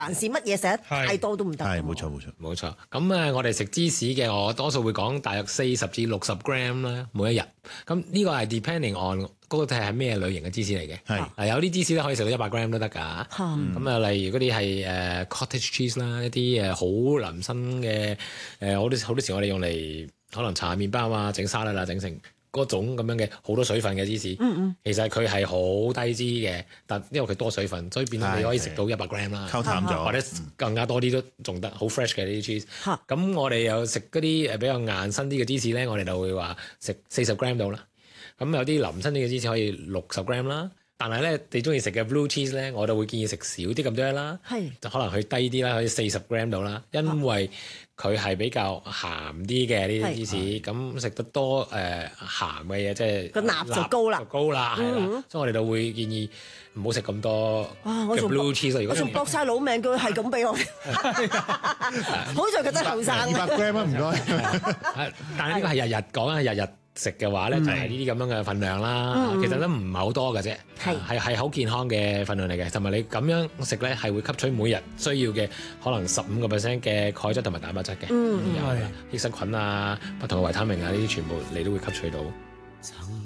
凡事乜嘢食得太多都唔得。 係冇錯。 咁我哋食芝士嘅，我多數會講大約40至60 gram 啦，每一日。咁呢個係 depending on 嗰個係咩類型嘅芝士嚟嘅。係有啲芝士咧可以食到100 gram 都得㗎。咁例如嗰啲係cottage cheese 啦，一啲好腍身嘅好多時我哋用嚟可能搽麵包啊、整沙律啦、整成嗰種咁樣嘅好多水分嘅芝士。其實佢係好低脂嘅，但因為佢多水分，所以變到你可以食到100 gram 啦， 溝淡咗， 或者更加多啲都仲得，好 fresh 嘅呢啲 cheese。咁我哋又食嗰啲比較硬身啲嘅芝士咧，我哋就會話食40 gram 到啦。咁有啲腍身啲嘅芝士可以60 gram 啦。但係咧，你中意食嘅 blue cheese 咧，我就會建議食少啲咁多啦，就可能去低啲啦，可以40 gram 到啦，因為佢係比較鹹啲嘅呢啲芝士，咁食得多鹹嘅嘢，即係個鈉就高啦， 係啦，所以我哋就會建議唔好食咁多嘅 blue cheese。 我仲搏晒老命，佢係咁俾我，好在佢真係後生。 200 gram 啊，唔該。 但係呢個係日日講啊，日日食嘅話咧，就係呢啲咁樣嘅份量啦。其實都唔係好多嘅啫，係好健康嘅份量嚟嘅。同埋你咁樣食咧，係會吸取每日需要嘅可能15% 嘅鈣質同埋蛋白質嘅，益生菌啊、不同嘅維他命啊，呢啲全部你都會吸取到。